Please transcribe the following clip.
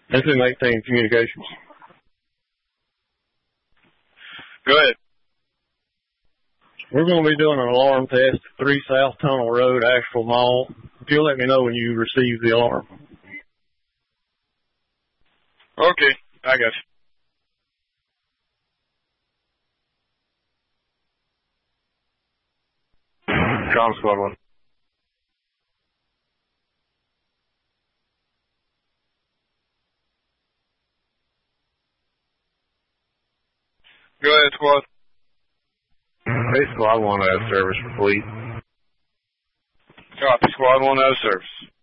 SM-18 Communications. Go ahead. We're going to be doing an alarm test at 3 South Tunnel Road, Asheville Mall. If you'll let me know when you receive the alarm. Okay, I got you. Com Squad 1. Go ahead, Squad. Hey, Squad 1 out of service for fleet. Copy, Squad 1 out of service.